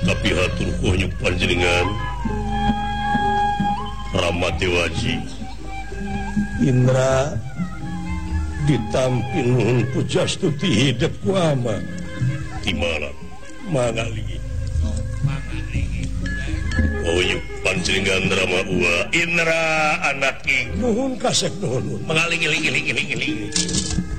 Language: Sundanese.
tapi hatur kunyuk panjenengan Rama Dewaji Indra ditampil nuhun pujastuti hidup kuama timana mangali kunyuk panjenengan Rama Ua Indra anak nuhun kasep nuhun mengaling